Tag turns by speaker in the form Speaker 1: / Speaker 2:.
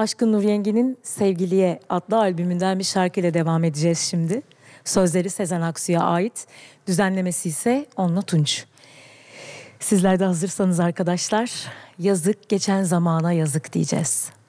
Speaker 1: Aşkın Nur Yengi'nin Sevgiliye adlı albümünden bir şarkıyla devam edeceğiz şimdi. Sözleri Sezen Aksu'ya ait, düzenlemesi ise Onla Tunç. Sizler de hazırsanız arkadaşlar, yazık geçen zamana yazık diyeceğiz.